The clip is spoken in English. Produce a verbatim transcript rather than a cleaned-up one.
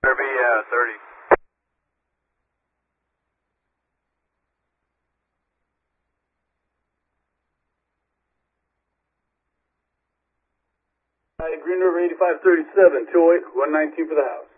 Better be uh, thirty. Green River eighty-five thirty-seven, two oh eight, one nineteen for the house.